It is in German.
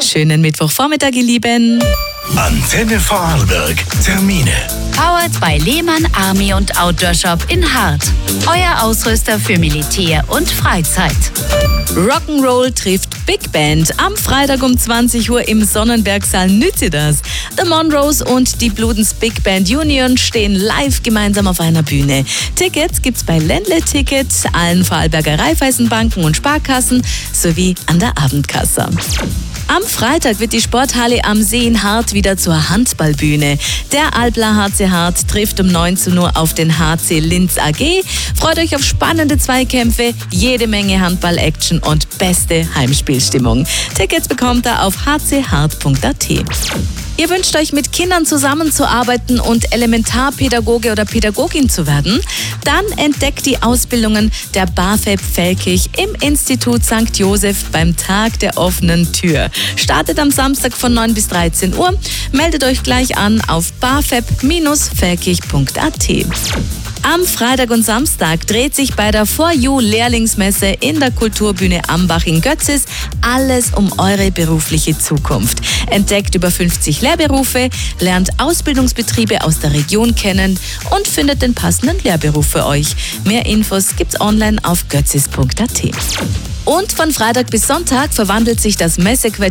Schönen Mittwochvormittag, ihr Lieben. Antenne Vorarlberg. Termine. Powered bei Lehmann Army und Outdoor Shop in Hart. Euer Ausrüster für Militär und Freizeit. Rock'n'Roll trifft Big Band. Am Freitag um 20 Uhr im Sonnenbergsaal Nützidas. The Monroes und die Bludens Big Band Union stehen live gemeinsam auf einer Bühne. Tickets gibt's bei Ländle Ticket, allen Vorarlberger Raiffeisenbanken und Sparkassen sowie an der Abendkasse. Am Freitag wird die Sporthalle am See in Hart wieder zur Handballbühne. Der Albler HC Hart trifft um 19 Uhr auf den HC Linz AG. Freut euch auf spannende Zweikämpfe, jede Menge Handball-Action und beste Heimspielstimmung. Tickets bekommt ihr auf hchart.at. Ihr wünscht euch, mit Kindern zusammenzuarbeiten und Elementarpädagoge oder Pädagogin zu werden? Dann entdeckt die Ausbildungen der BAföG Feldkirch im Institut St. Joseph beim Tag der offenen Tür. Startet am Samstag von 9 bis 13 Uhr. Meldet euch gleich an auf bafeb-feldkirch.at. Am Freitag und Samstag dreht sich bei der For You Lehrlingsmesse in der Kulturbühne Ambach in Götzis alles um eure berufliche Zukunft. Entdeckt über 50 Lehrberufe, lernt Ausbildungsbetriebe aus der Region kennen und findet den passenden Lehrberuf für euch. Mehr Infos gibt's online auf götzis.at. Und von Freitag bis Sonntag verwandelt sich das Messequartier